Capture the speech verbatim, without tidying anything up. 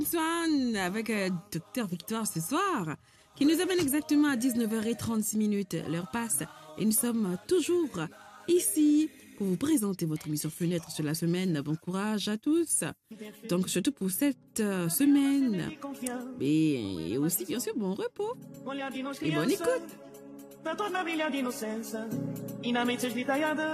Swan avec euh, Docteur Victoire ce soir, qui nous amène exactement à dix-neuf heures trente-six minutes. L'heure passe et nous sommes toujours ici pour vous présenter votre émission Fenêtre sur la semaine. Bon courage à tous. Donc surtout pour cette euh, semaine. Et aussi bien sûr bon repos et bonne écoute.